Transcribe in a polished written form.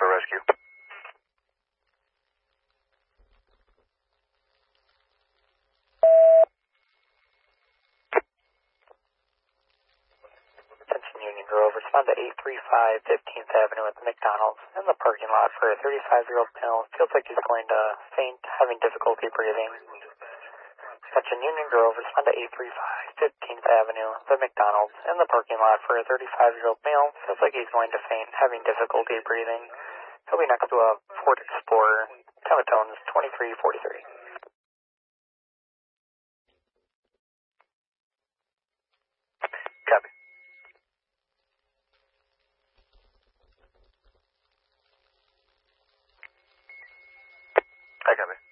for rescue. Attention Union Grove, respond to 835 15th Avenue at the McDonald's in the parking lot for a 35-year-old male. Feels like he's going to faint, having difficulty breathing. Attention Union Grove, respond to 835 15th Avenue, the McDonald's in the parking lot for a 35-year-old male. Feels like he's going to faint, having difficulty breathing. He'll be next to a Ford Explorer. Time of tone is 23:43. Copy. I copy.